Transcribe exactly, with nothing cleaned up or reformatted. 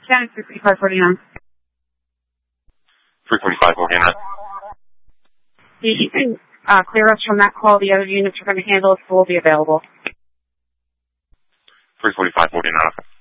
County three forty-five forty-nine. three forty-five forty-nine. You can uh, clear us from that call. The other units are going to handle it, so we'll be available. three forty-five forty-nine.